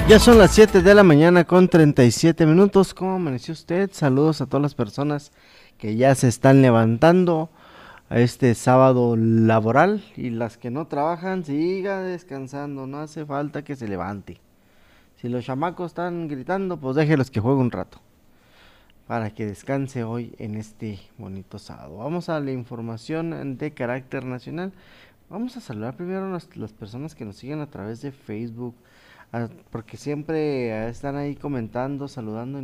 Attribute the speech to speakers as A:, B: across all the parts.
A: Ya son las 7 de la mañana con 37 minutos. ¿Cómo amaneció usted? Saludos a todas las personas que ya se están levantando a este sábado laboral, y las que no trabajan, siga descansando, no hace falta que se levante. Si los chamacos están gritando, pues déjelos que jueguen un rato para que descanse hoy en este bonito sábado. Vamos a la información de carácter nacional. Vamos a saludar primero a las personas que nos siguen a través de Facebook, porque siempre están ahí comentando, saludando, y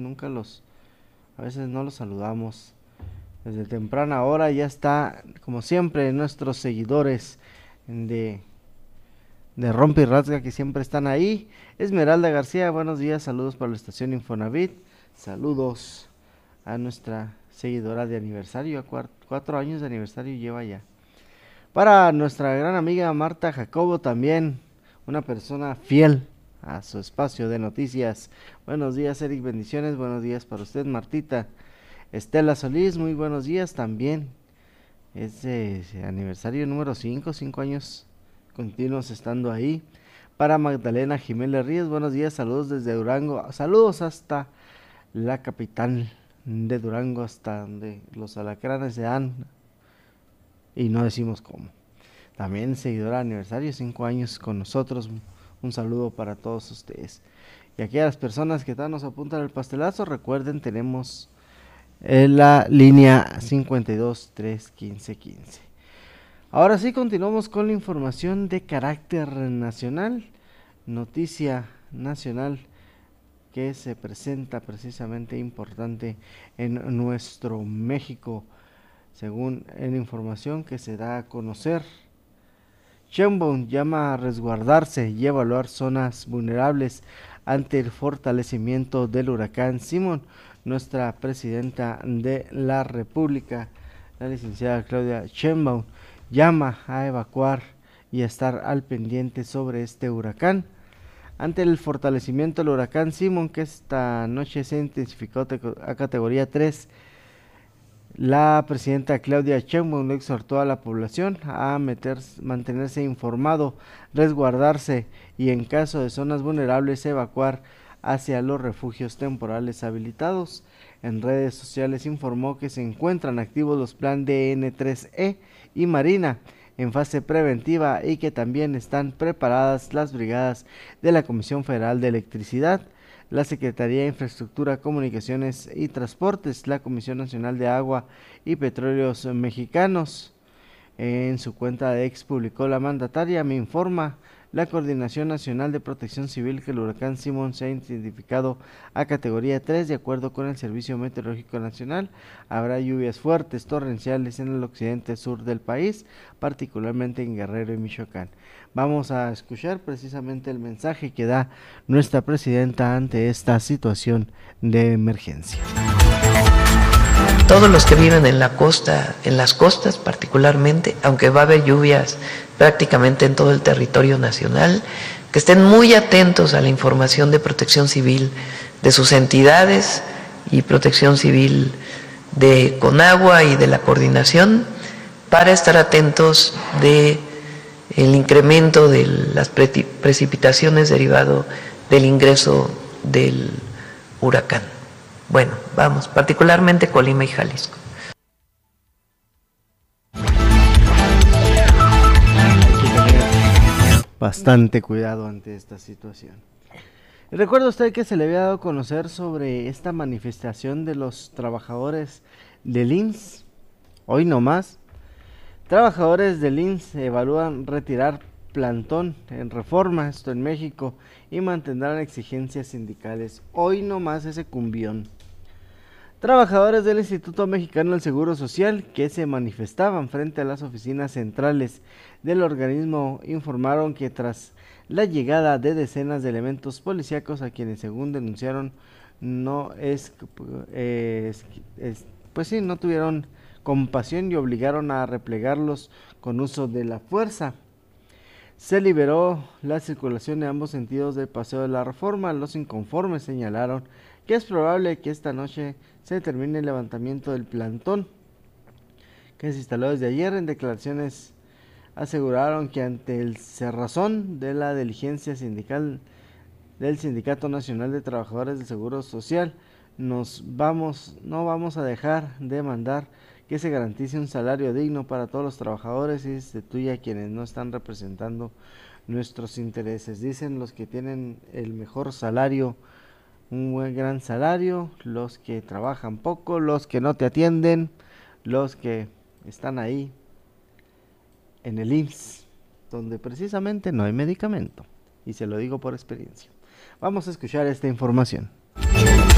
A: a veces no los saludamos. Desde temprana hora ya está, como siempre, nuestros seguidores de, de Rompe y Rasga, que siempre están ahí. Esmeralda García, buenos días, saludos para la estación Infonavit. Saludos a nuestra seguidora de aniversario, 4 años de aniversario lleva ya. Para nuestra gran amiga Marta Jacobo, también una persona fiel a su espacio de noticias. Buenos días, Eric, bendiciones, buenos días para usted, Martita. Estela Solís, muy buenos días también. Es aniversario número 5 años continuos estando ahí. Para Magdalena Jiménez Ríos, buenos días, saludos desde Durango, saludos hasta la capital de Durango, hasta donde los alacranes se dan y no decimos cómo. También seguidora de aniversario, 5 años con nosotros. Un saludo para todos ustedes. Y aquí a las personas que nos apuntan el pastelazo, recuerden, tenemos la línea 52 315 15. Ahora sí, continuamos con la información de carácter nacional. Noticia nacional que se presenta precisamente importante en nuestro México, según en información que se da a conocer. Sheinbaum llama a resguardarse y evaluar zonas vulnerables ante el fortalecimiento del huracán Simón. Nuestra presidenta de la República, la licenciada Claudia Sheinbaum, llama a evacuar y a estar al pendiente sobre este huracán. Ante el fortalecimiento del huracán Simón, que esta noche se intensificó a categoría 3, la presidenta Claudia Sheinbaum le exhortó a la población a mantenerse informado, resguardarse y, en caso de zonas vulnerables, evacuar hacia los refugios temporales habilitados. En redes sociales informó que se encuentran activos los planes DN3E y Marina en fase preventiva, y que también están preparadas las brigadas de la Comisión Federal de Electricidad, la Secretaría de Infraestructura, Comunicaciones y Transportes, la Comisión Nacional de Agua y Petróleos Mexicanos. En su cuenta de ex publicó la mandataria: me informa la Coordinación Nacional de Protección Civil que el huracán Simón se ha identificado a categoría 3 de acuerdo con el Servicio Meteorológico Nacional. Habrá lluvias fuertes, torrenciales en el occidente sur del país, particularmente en Guerrero y Michoacán. Vamos a escuchar precisamente el mensaje que da nuestra presidenta ante esta situación de emergencia.
B: Todos los que viven en la costa, en las costas particularmente, aunque va a haber lluvias prácticamente en todo el territorio nacional, que estén muy atentos a la información de Protección Civil de sus entidades y Protección Civil de Conagua y de la coordinación, para estar atentos de el incremento de las precipitaciones derivado del ingreso del huracán. Bueno, vamos, particularmente Colima y Jalisco.
A: Bastante cuidado ante esta situación. ¿Recuerda usted que se le había dado a conocer sobre esta manifestación de los trabajadores del IMSS? Hoy nomás, trabajadores del IMSS evalúan retirar plantón en Reforma, esto en México, y mantendrán exigencias sindicales. Hoy nomás ese cumbión. Trabajadores del Instituto Mexicano del Seguro Social que se manifestaban frente a las oficinas centrales del organismo informaron que tras la llegada de decenas de elementos policíacos, a quienes, según denunciaron, no no tuvieron compasión y obligaron a replegarlos con uso de la fuerza. Se liberó la circulación en ambos sentidos del Paseo de la Reforma. Los inconformes señalaron que es probable que esta noche se termine el levantamiento del plantón que se instaló desde ayer. En declaraciones aseguraron que ante el cerrazón de la diligencia sindical del Sindicato Nacional de Trabajadores del Seguro Social. No vamos a dejar de mandar que se garantice un salario digno para todos los trabajadores y destituya a quienes no están representando nuestros intereses. Dicen los que tienen el mejor salario, un buen gran salario, los que trabajan poco, los que no te atienden, los que están ahí en el IMSS, donde precisamente no hay medicamento. Y se lo digo por experiencia. Vamos a escuchar esta información.